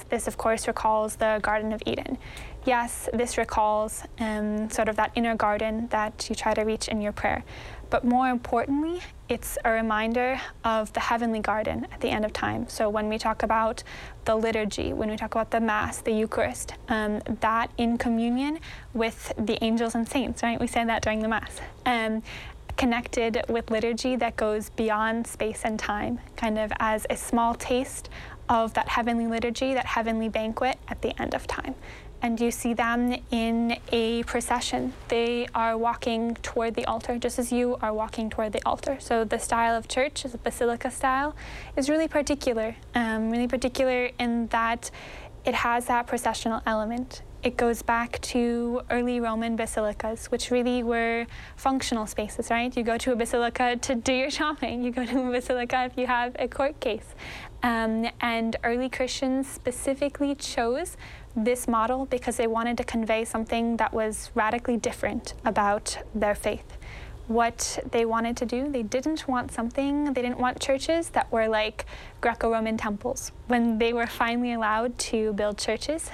this of course recalls the Garden of Eden. Yes, this recalls sort of that inner garden that you try to reach in your prayer. But more importantly, it's a reminder of the heavenly garden at the end of time. So when we talk about the liturgy, when we talk about the Mass, the Eucharist, that in communion with the angels and saints, right? We say that during the Mass. Connected with liturgy that goes beyond space and time, kind of as a small taste of that heavenly liturgy, that heavenly banquet at the end of time. And you see them in a procession. They are walking toward the altar, just as you are walking toward the altar. So the style of church, the basilica style, is really particular in that it has that processional element. It goes back to early Roman basilicas, which really were functional spaces, right? You go to a basilica to do your shopping. You go to a basilica if you have a court case. And early Christians specifically chose this model because they wanted to convey something that was radically different about their faith. What they wanted to do, they didn't want churches that were like Greco-Roman temples. When they were finally allowed to build churches,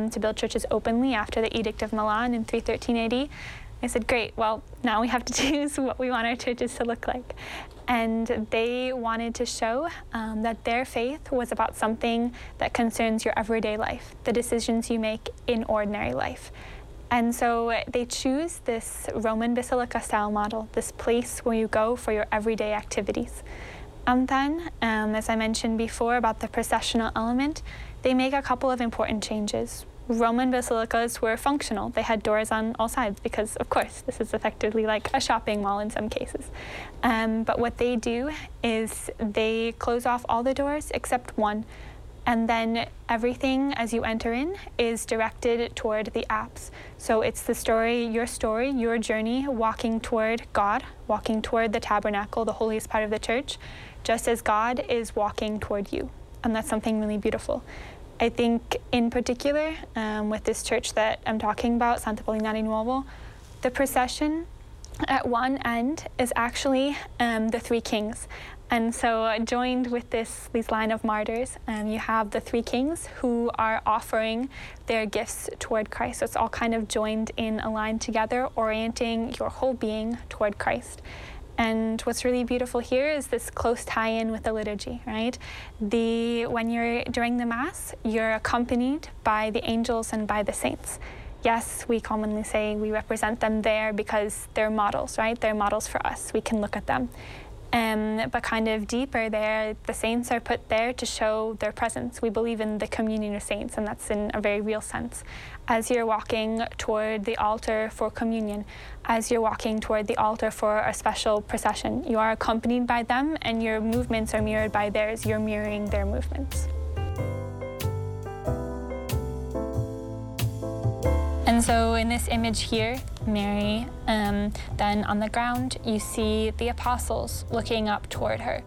openly after the Edict of Milan in 313 AD, they said, great, well, now we have to choose what we want our churches to look like. And they wanted to show that their faith was about something that concerns your everyday life, the decisions you make in ordinary life. And so they choose this Roman basilica style model, this place where you go for your everyday activities. And then, as I mentioned before about the processional element, they make a couple of important changes. Roman basilicas were functional. They had doors on all sides because, of course, this is effectively like a shopping mall in some cases. But what they do is they close off all the doors except one. And then everything as you enter in is directed toward the apse. So it's the story, your journey, walking toward God, walking toward the tabernacle, the holiest part of the church, just as God is walking toward you. And that's something really beautiful. I think in particular, with this church that I'm talking about, Santa Paolina di Nuovo, the procession at one end is actually the three kings. And so joined with these line of martyrs, you have the three kings who are offering their gifts toward Christ. So it's all kind of joined in a line together, orienting your whole being toward Christ. And what's really beautiful here is this close tie-in with the liturgy, right? When you're during the Mass, you're accompanied by the angels and by the saints. Yes, we commonly say we represent them there because they're models, right? They're models for us. We can look at them. But kind of deeper there, the saints are put there to show their presence. We believe in the communion of saints, and that's in a very real sense. As you're walking toward the altar for communion, as you're walking toward the altar for a special procession, you are accompanied by them, and your movements are mirrored by theirs. You're mirroring their movements. And so in this image here, Mary, then on the ground, you see the apostles looking up toward her.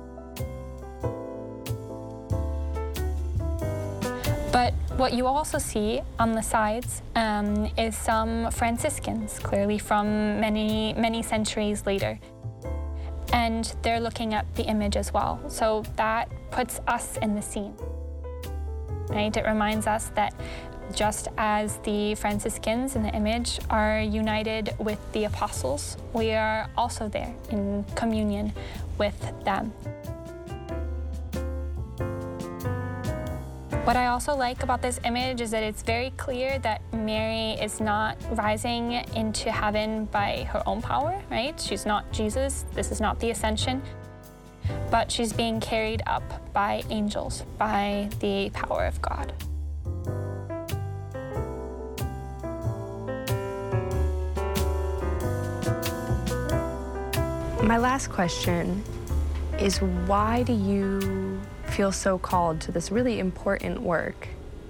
But what you also see on the sides is some Franciscans, clearly from many, many centuries later. And they're looking at the image as well. So that puts us in the scene, right? It reminds us that just as the Franciscans in the image are united with the apostles, we are also there in communion with them. What I also like about this image is that it's very clear that Mary is not rising into heaven by her own power, right? She's not Jesus. This is not the ascension. But she's being carried up by angels, by the power of God. My last question is, why do you feel so called to this really important work?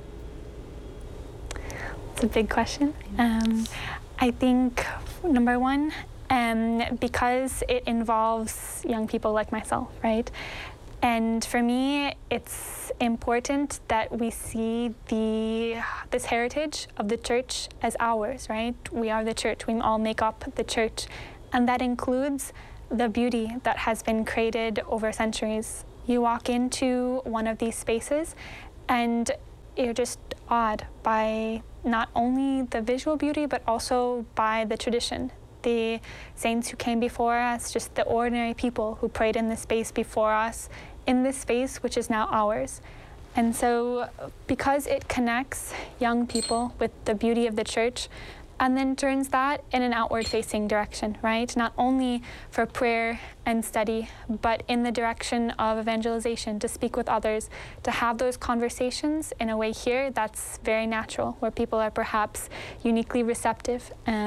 It's a big question. I think, number one, because it involves young people like myself, right? And for me, it's important that we see this heritage of the church as ours, right? We are the church. We all make up the church. And that includes the beauty that has been created over centuries. You walk into one of these spaces and you're just awed by not only the visual beauty, but also by the tradition. The saints who came before us, just the ordinary people who prayed in this space before us, in this space which is now ours. And so because it connects young people with the beauty of the church, and then turns that in an outward-facing direction, right? Not only for prayer and study, but in the direction of evangelization, to speak with others, to have those conversations in a way here that's very natural, where people are perhaps uniquely receptive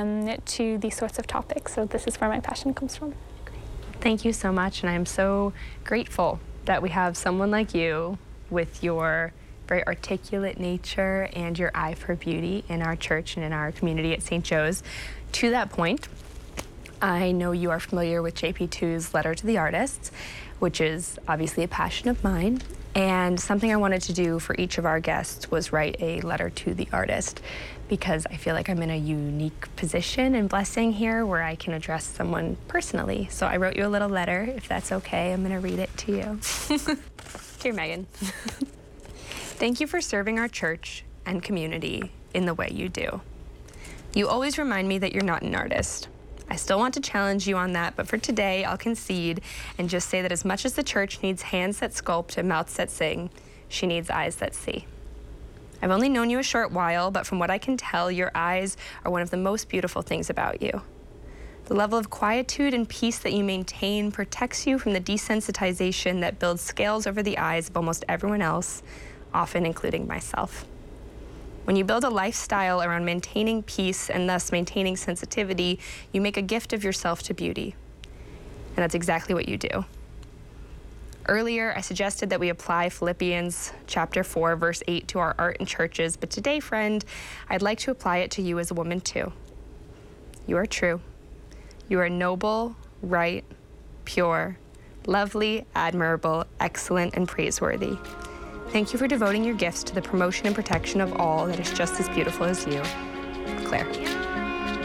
to these sorts of topics. So this is where my passion comes from. Thank you so much, and I'm so grateful that we have someone like you with your very articulate nature and your eye for beauty in our church and in our community at St. Joe's. To that point, I know you are familiar with JP2's Letter to the Artists, which is obviously a passion of mine. And something I wanted to do for each of our guests was write a letter to the artist, because I feel like I'm in a unique position and blessing here where I can address someone personally. So I wrote you a little letter, if that's okay. I'm gonna read it to you. Dear Megan. Thank you for serving our church and community in the way you do. You always remind me that you're not an artist. I still want to challenge you on that, but for today, I'll concede and just say that as much as the church needs hands that sculpt and mouths that sing, she needs eyes that see. I've only known you a short while, but from what I can tell, your eyes are one of the most beautiful things about you. The level of quietude and peace that you maintain protects you from the desensitization that builds scales over the eyes of almost everyone else, often including myself. When you build a lifestyle around maintaining peace and thus maintaining sensitivity, you make a gift of yourself to beauty. And that's exactly what you do. Earlier, I suggested that we apply Philippians chapter 4, verse 8 to our art and churches, but today, friend, I'd like to apply it to you as a woman too. You are true. You are noble, right, pure, lovely, admirable, excellent, and praiseworthy. Thank you for devoting your gifts to the promotion and protection of all that is just as beautiful as you. Claire.